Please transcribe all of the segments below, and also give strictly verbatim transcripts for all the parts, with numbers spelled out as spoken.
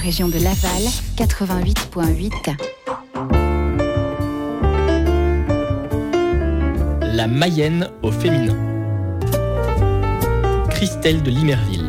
Région de Laval, quatre-vingt-huit virgule huit. La Mayenne au féminin. Christelle de Limerville.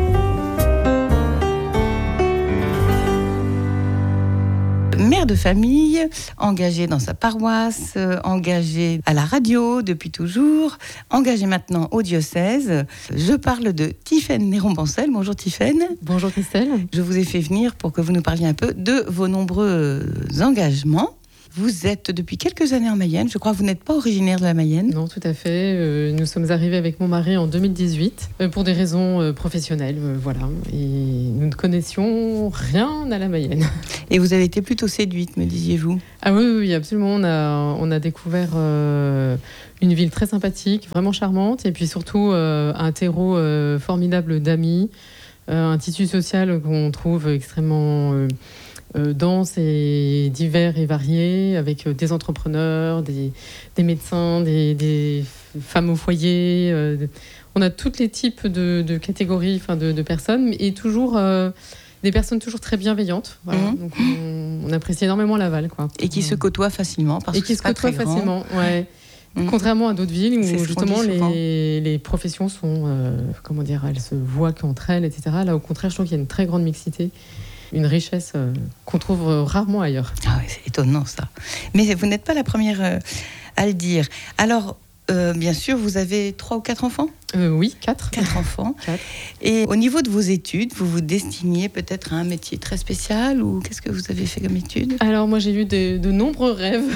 Mère de famille, engagée dans sa paroisse, euh, engagée à la radio depuis toujours, engagée maintenant au diocèse. Je parle de Tiphaine Néron-Bancel. Bonjour Tiphaine. Bonjour Christelle. Je vous ai fait venir pour que vous nous parliez un peu de vos nombreux engagements. Vous êtes depuis quelques années en Mayenne. Je crois que vous n'êtes pas originaire de la Mayenne. Non, tout à fait. Euh, nous sommes arrivés avec mon mari en deux mille dix-huit euh, pour des raisons euh, professionnelles, euh, voilà. Et nous ne connaissions rien à la Mayenne. Et vous avez été plutôt séduite, me disiez-vous? Ah oui, oui, absolument. On a, on a découvert euh, une ville très sympathique, vraiment charmante, et puis surtout euh, un terreau euh, formidable d'amis, euh, un tissu social qu'on trouve extrêmement Euh, Euh, dense et divers et variés, avec euh, des entrepreneurs, des, des médecins, des, des femmes au foyer. Euh, on a tous les types de, de catégories, enfin de, de personnes, et toujours euh, des personnes toujours très bienveillantes. Voilà. Mmh. Donc on, on apprécie énormément Laval, quoi. Et qui mmh. se côtoient facilement, parce et que qui c'est se pas côtoient très grand. facilement, ouais. Mmh. Contrairement à d'autres villes où c'est justement les, les professions sont, euh, comment dire, elles se voient qu'entre elles, et cetera. Là, au contraire, je trouve qu'il y a une très grande mixité. Une richesse euh, qu'on trouve euh, rarement ailleurs. Ah oui, c'est étonnant ça. Mais vous n'êtes pas la première euh, à le dire. Alors, euh, bien sûr, vous avez trois ou quatre enfants ? euh, Oui, quatre. Quatre enfants. Quatre. Et au niveau de vos études, vous vous destiniez peut-être à un métier très spécial, ou qu'est-ce que vous avez fait comme études ? Alors moi, j'ai eu de, de nombreux rêves.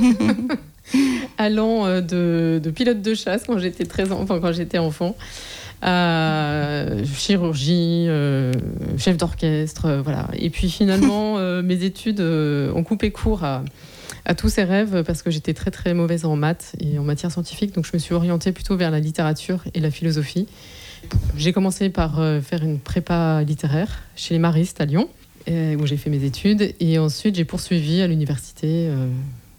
Allant euh, de, de pilote de chasse quand j'étais, très, enfin, quand j'étais enfant. Euh, chirurgie, euh, chef d'orchestre, euh, voilà. Et puis finalement, euh, mes études euh, ont coupé court à, à tous ces rêves parce que j'étais très très mauvaise en maths et en matière scientifique, donc je me suis orientée plutôt vers la littérature et la philosophie. J'ai commencé par euh, faire une prépa littéraire chez les Maristes à Lyon, euh, où j'ai fait mes études, et ensuite j'ai poursuivi à l'université euh,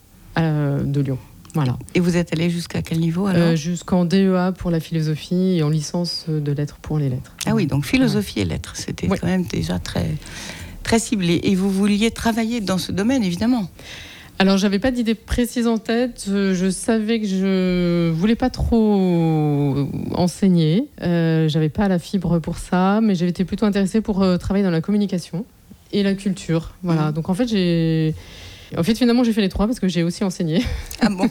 à, de Lyon. Voilà. Et vous êtes allé jusqu'à quel niveau alors ? euh, Jusqu'en D E A pour la philosophie et en licence de lettres pour les lettres. Ah oui, donc philosophie ouais. et lettres, c'était ouais. quand même déjà très, très ciblé. Et vous vouliez travailler dans ce domaine, évidemment ? Alors, j'avais pas d'idée précise en tête. Je savais que je voulais pas trop enseigner. Euh, j'avais pas la fibre pour ça, mais j'avais été plutôt intéressée pour euh, travailler dans la communication et la culture. Voilà. Mmh. Donc en fait, j'ai En fait, finalement, j'ai fait les trois parce que j'ai aussi enseigné. Ah bon ?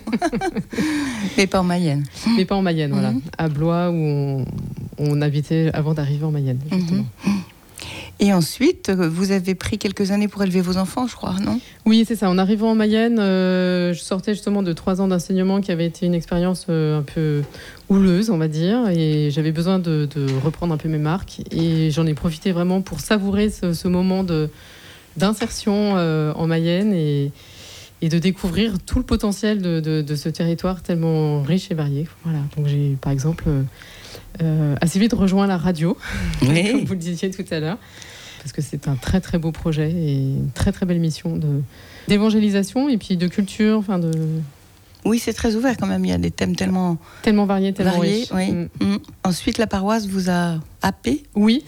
Mais pas en Mayenne. Mais pas en Mayenne, mmh. voilà. À Blois, où on, on habitait avant d'arriver en Mayenne, justement. Mmh. Et ensuite, vous avez pris quelques années pour élever vos enfants, je crois, non ? Oui, c'est ça. En arrivant en Mayenne, euh, je sortais justement de trois ans d'enseignement qui avait été une expérience euh, un peu houleuse, on va dire. Et j'avais besoin de, de reprendre un peu mes marques. Et j'en ai profité vraiment pour savourer ce, ce moment de... d'insertion euh, en Mayenne et, et de découvrir tout le potentiel de, de, de ce territoire tellement riche et varié. Voilà. Donc j'ai, par exemple, euh, euh, assez vite rejoint la radio, oui. comme vous le disiez tout à l'heure, parce que c'est un très très beau projet et une très très belle mission de, d'évangélisation et puis de culture, enfin de... Oui, c'est très ouvert quand même. Il y a des thèmes tellement... Tellement variés, tellement variés, riches. Oui. Mmh. Mmh. Ensuite, la paroisse vous a happé ? Oui,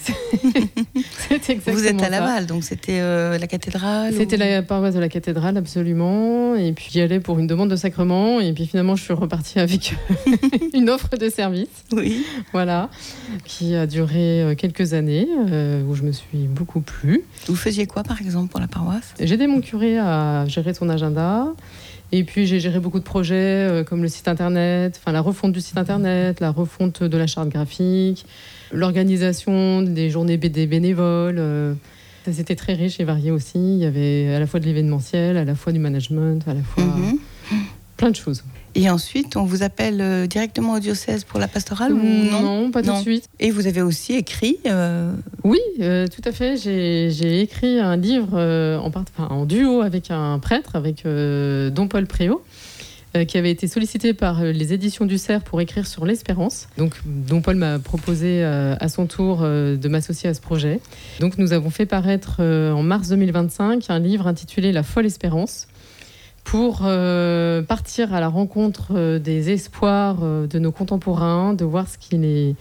c'est exactement Vous êtes à ça. Laval, donc c'était euh, la cathédrale ? C'était ou... la paroisse de la cathédrale, absolument. Et puis j'y allais pour une demande de sacrement. Et puis finalement, je suis repartie avec une offre de service. Oui. Voilà. Qui a duré quelques années, euh, où je me suis beaucoup plu. Vous faisiez quoi, par exemple, pour la paroisse ? J'ai aidé mon curé à gérer son agenda. Et puis j'ai géré beaucoup de projets euh, comme le site internet, enfin la refonte du site internet, la refonte de la charte graphique, l'organisation des journées des bénévoles. Euh, c'était très riche et varié aussi. Il y avait à la fois de l'événementiel, à la fois du management, à la fois mm-hmm. plein de choses. Et ensuite, on vous appelle euh, directement au diocèse pour la pastorale ou non ? Non, pas tout non. de suite. Et vous avez aussi écrit euh... Oui, euh, tout à fait. J'ai, j'ai écrit un livre euh, en, part... enfin, en duo avec un prêtre, avec euh, Don Paul Préau, euh, qui avait été sollicité par les éditions du Cerf pour écrire sur l'espérance. Donc, Don Paul m'a proposé euh, à son tour euh, de m'associer à ce projet. Donc, nous avons fait paraître euh, en mars deux mille vingt-cinq un livre intitulé La folle espérance, pour euh, partir à la rencontre euh, des espoirs euh, de nos contemporains, de voir ce qui les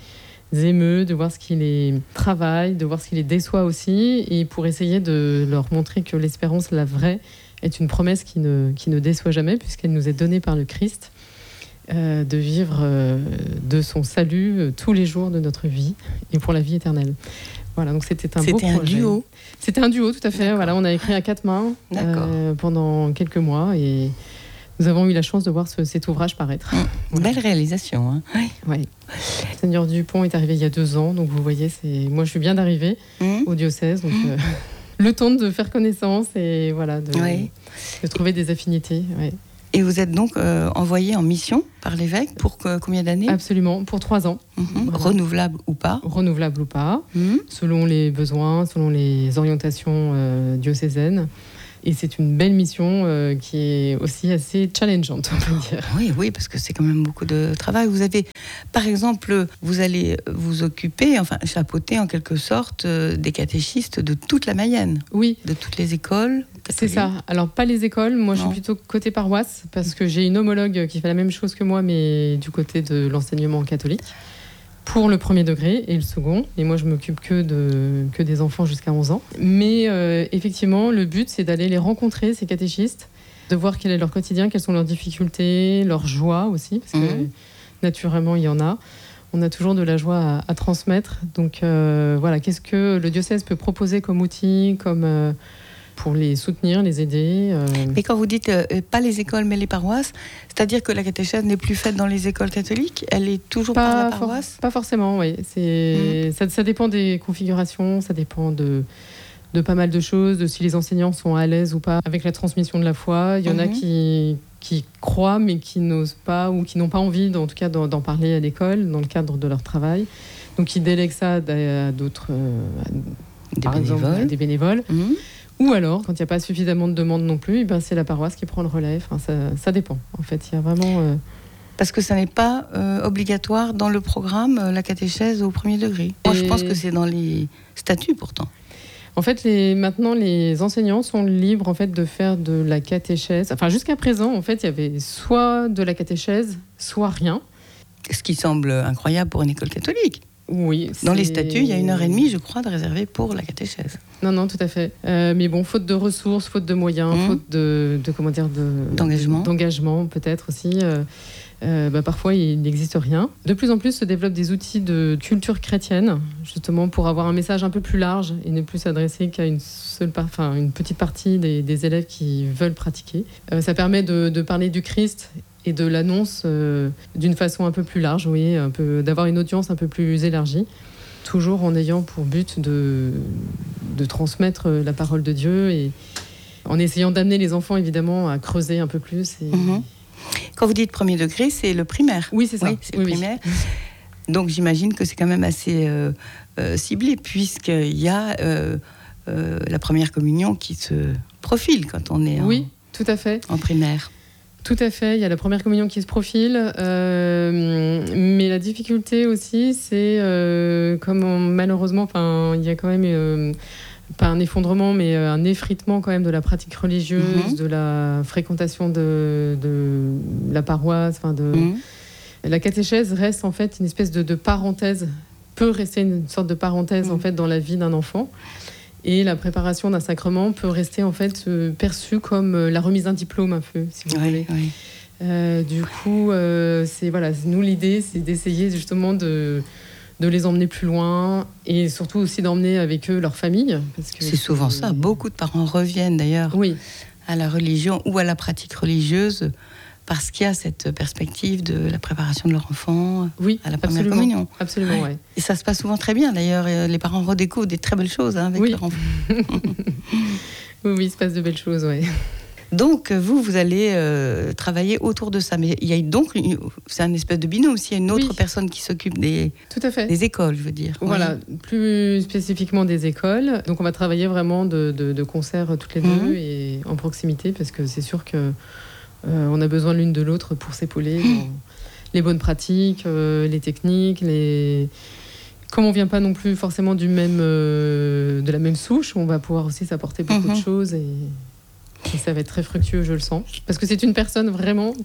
émeut, de voir ce qui les travaille, de voir ce qui les déçoit aussi, et pour essayer de leur montrer que l'espérance, la vraie, est une promesse qui ne, qui ne déçoit jamais, puisqu'elle nous est donnée par le Christ, euh, de vivre euh, de son salut euh, tous les jours de notre vie, et pour la vie éternelle. Voilà, donc c'était un beau projet. C'était un duo. C'était un duo, tout à fait. D'accord. Voilà, on a écrit à quatre mains euh, pendant quelques mois, et nous avons eu la chance de voir ce, cet ouvrage paraître. Mmh. Voilà. Belle réalisation. Hein. Oui. Ouais. Seigneur Dupont est arrivé il y a deux ans, donc vous voyez, c'est moi je suis bien d'arriver Mmh. au diocèse, donc euh, le temps de faire connaissance et voilà de, Oui. de trouver des affinités. Ouais. Et vous êtes donc euh, envoyé en mission par l'évêque pour que, combien d'années? Absolument, pour trois ans, Mmh. Voilà. Renouvelable ou pas? renouvelable ou pas, Mmh. selon les besoins, selon les orientations euh, diocésaines. Et c'est une belle mission euh, qui est aussi assez challengeante, on peut dire. Oui, oui, parce que c'est quand même beaucoup de travail. Vous avez, par exemple, vous allez vous occuper, enfin chapeauter en quelque sorte, euh, des catéchistes de toute la Mayenne, Oui, de toutes les écoles. c'est ça. Alors, pas les écoles. Moi, je Non. suis plutôt côté paroisse, parce que j'ai une homologue qui fait la même chose que moi, mais du côté de l'enseignement catholique, pour le premier degré et le second. Et moi, je m'occupe que, de, que des enfants jusqu'à onze ans. Mais euh, effectivement, le but, c'est d'aller les rencontrer, ces catéchistes, de voir quel est leur quotidien, quelles sont leurs difficultés, leurs joies aussi, parce que Mhm. naturellement, il y en a. On a toujours de la joie à, à transmettre. Donc euh, voilà, qu'est-ce que le diocèse peut proposer comme outil, comme... Euh, pour les soutenir, les aider. Euh... Mais quand vous dites euh, pas les écoles mais les paroisses, c'est-à-dire que la catéchèse n'est plus faite dans les écoles catholiques, elle est toujours par la Pas, for- paroisse? pas forcément, oui. C'est, ça, ça dépend des configurations, ça dépend de, de pas mal de choses, de si les enseignants sont à l'aise ou pas avec la transmission de la foi. Il y en a Mhm. qui, qui croient mais qui n'osent pas ou qui n'ont pas envie, en tout cas, d'en, d'en parler à l'école dans le cadre de leur travail. Donc ils délèguent ça à, à d'autres, euh, à- Des par exemple, bénévoles. à des bénévoles. Mhm. Ou alors, quand il n'y a pas suffisamment de demandes non plus, eh ben, c'est la paroisse qui prend le relais. Enfin, ça, ça dépend. En fait, il y a vraiment... euh, Parce que ça n'est pas euh, obligatoire dans le programme, euh, la catéchèse au premier degré. Moi, je Et- pense que c'est dans les statuts pourtant. En fait, les, maintenant, les enseignants sont libres en fait, de faire de la catéchèse. Enfin, jusqu'à présent, en fait, il y avait soit de la catéchèse, soit rien. Ce qui semble incroyable pour une école catholique. Oui. Dans les c'est- statuts, il y a une heure et demie, je crois, de réservée pour la catéchèse. Non, non, tout à fait. Euh, mais bon, faute de ressources, faute de moyens, Mmh. faute de, de comment dire, de D'engagement. d'engagement peut-être aussi. euh, euh, bah, parfois, il n'existe rien. De plus en plus se développent des outils de culture chrétienne, justement pour avoir un message un peu plus large et ne plus s'adresser qu'à une seule, par- enfin, une petite partie des, des élèves qui veulent pratiquer. Euh, ça permet de, de parler du Christ et de l'annonce euh, d'une façon un peu plus large, oui, un peu, d'avoir une audience un peu plus élargie, toujours en ayant pour but de, de transmettre la parole de Dieu et en essayant d'amener les enfants évidemment à creuser un peu plus. Et... Mhm. Quand vous dites premier degré, c'est le primaire. Oui, c'est ça. Oui, c'est Oui, le oui. primaire. Donc j'imagine que c'est quand même assez euh, euh, ciblé, puisqu'il y a euh, euh, la première communion qui se profile quand on est en, Oui, tout à fait. en primaire. Tout à fait, il y a la première communion qui se profile, euh, mais la difficulté aussi, c'est euh, comme on- malheureusement, enfin, il y a quand même euh, pas un effondrement, mais euh, un effritement quand même de la pratique religieuse, Mhm. de la fréquentation de, de la paroisse, enfin de Mhm. la catéchèse reste en fait une espèce de, de parenthèse, peut rester une sorte de parenthèse Mhm. en fait dans la vie d'un enfant. Et la préparation d'un sacrement peut rester en fait euh, perçue comme euh, la remise d'un diplôme un peu, si vous Oui, voulez. oui. Euh, du coup, euh, c'est voilà, nous l'idée, c'est d'essayer justement de de les emmener plus loin et surtout aussi d'emmener avec eux leur famille, parce que C'est souvent ça. Beaucoup de parents reviennent d'ailleurs Oui, à la religion ou à la pratique religieuse parce qu'il y a cette perspective de la préparation de leur enfant oui, à la première absolument, communion. absolument, ouais. Et ça se passe souvent très bien d'ailleurs. Et les parents redécouvrent des très belles choses hein, avec Oui. leur enfant. Oui, oui, il se passe de belles choses, ouais. Donc vous, vous allez euh, travailler autour de ça. Mais il y a donc, une- c'est un espèce de binôme. S'il y a une autre Oui. personne qui s'occupe des, Tout à fait. des écoles, je veux dire. Voilà, plus spécifiquement des écoles. Donc on va travailler vraiment de, de, de concert toutes les Mhm. deux et en proximité, parce que c'est sûr que euh, on a besoin l'une de l'autre pour s'épauler dans les bonnes pratiques, euh, les techniques, les... Comme on vient pas non plus forcément du même, euh, de la même souche, on va pouvoir aussi s'apporter beaucoup Mhm. de choses et... et ça va être très fructueux, je le sens. Parce que c'est une personne vraiment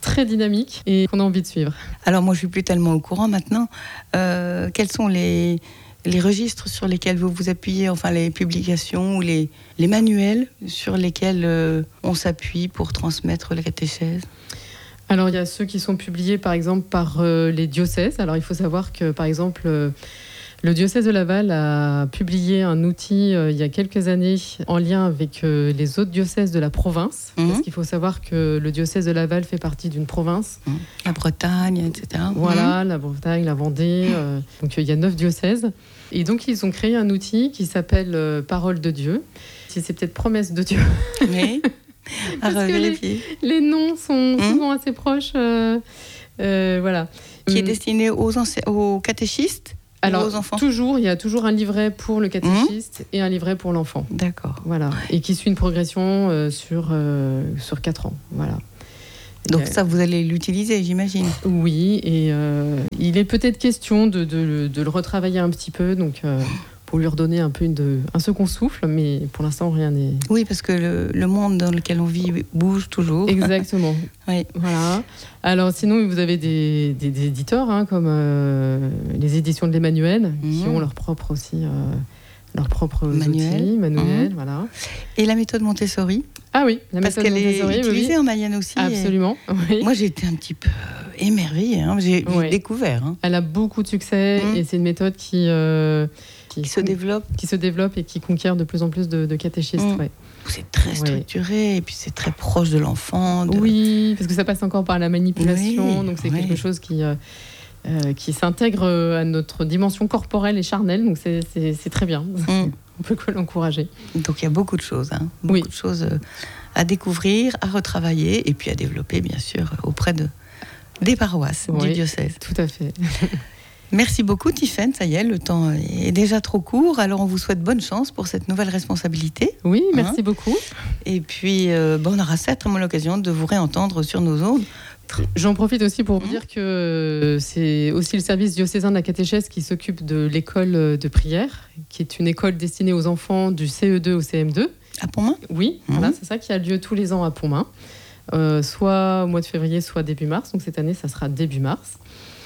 très dynamique et qu'on a envie de suivre. Alors moi, je suis plus tellement au courant maintenant. Euh, quels sont les, les registres sur lesquels vous vous appuyez, enfin les publications ou les, les manuels sur lesquels euh, on s'appuie pour transmettre la catéchèse ? Alors il y a ceux qui sont publiés par exemple par euh, les diocèses. Alors il faut savoir que par exemple euh, le diocèse de Laval a publié un outil euh, il y a quelques années en lien avec euh, les autres diocèses de la province. Mmh. Parce qu'il faut savoir que le diocèse de Laval fait partie d'une province. Mmh. La Bretagne, et cetera. Voilà, mmh. la Bretagne, la Vendée. Euh, donc il y a neuf diocèses. Et donc ils ont créé un outil qui s'appelle euh, Parole de Dieu. Si c'est peut-être Promesse de Dieu. Oui. Parce que les, les noms sont mmh. souvent assez proches. Euh, euh, voilà. Qui est destiné aux, ense- aux catéchistes ? Alors, aux enfants. toujours, il y a toujours un livret pour le catéchiste mmh. et un livret pour l'enfant. D'accord. Voilà. Et qui suit une progression euh, sur, euh, sur quatre ans. Voilà. Donc et, ça, vous allez l'utiliser, j'imagine. Oui, et euh, il est peut-être question de, de, de le retravailler un petit peu, donc euh, pour lui redonner un peu une de, un second souffle, mais pour l'instant, rien n'est... Oui, parce que le, le monde dans lequel on vit bouge toujours. Exactement. Oui. Voilà. Alors sinon, vous avez des, des, des éditeurs, hein, comme euh, les éditions de l'Emmanuel, mmh. qui ont leur propre aussi... Euh, leurs propres manuel. outils, manuels, mmh. voilà. Et la méthode Montessori ? Ah oui, la parce méthode qu'elle Montessori, est utilisée oui. en Mayenne aussi. Absolument. Oui. Moi, j'ai été un petit peu émerveillée. Hein. J'ai, oui. j'ai découvert. Hein. Elle a beaucoup de succès mmh. et c'est une méthode qui, euh, qui, qui se con... développe, qui se développe et qui conquiert de plus en plus de, de catéchistes. Mmh. Ouais. C'est très structuré oui. et puis c'est très proche de l'enfant. De... Oui, parce que ça passe encore par la manipulation, oui. donc c'est oui. quelque chose qui. Euh, Euh, qui s'intègre à notre dimension corporelle et charnelle, donc c'est, c'est, c'est très bien. Mmh. On peut que l'encourager. Donc il y a beaucoup de choses, hein. beaucoup oui. de choses à découvrir, à retravailler et puis à développer, bien sûr, auprès de, des paroisses oui, du diocèse. Tout à fait. Merci beaucoup, Tiffaine. Ça y est, le temps est déjà trop court. Alors, on vous souhaite bonne chance pour cette nouvelle responsabilité. Oui, merci hein. beaucoup. Et puis, euh, bon, on aura certainement l'occasion de vous réentendre sur nos ondes. J'en profite aussi pour vous mmh. dire que c'est aussi le service diocésain de la catéchèse qui s'occupe de l'école de prière, qui est une école destinée aux enfants du C E deux au C M deux. À Pontmain ? Oui, mmh. voilà, c'est ça qui a lieu tous les ans à Pontmain, euh, soit au mois de février, soit début mars. Donc cette année, ça sera début mars.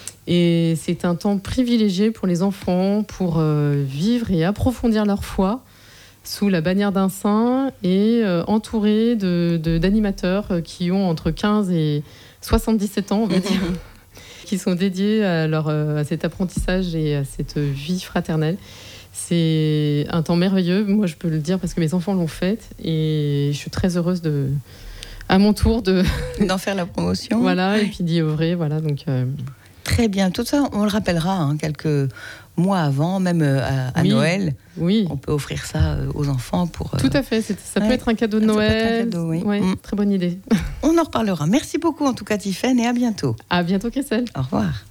Et c'est un temps privilégié pour les enfants pour euh, vivre et approfondir leur foi sous la bannière d'un saint et euh, entourés de, de, d'animateurs qui ont entre quinze et soixante-dix-sept ans, on va dire, qui sont dédiés à, leur, à cet apprentissage et à cette vie fraternelle. C'est un temps merveilleux, moi je peux le dire parce que mes enfants l'ont fait et je suis très heureuse de, à mon tour de... d'en faire la promotion. Voilà, et puis d'y œuvrer, voilà, donc... Euh... Très bien, tout ça on le rappellera hein, quelques mois avant, même à, à oui. Noël. Oui. On peut offrir ça aux enfants pour... Tout à fait, c'est, ça ouais. peut être un cadeau de ça Noël. Peut être un cadeau, oui. Ouais, mmh. Très bonne idée. On en reparlera. Merci beaucoup en tout cas, Tiffaine, et à bientôt. À bientôt, Christelle. Au revoir.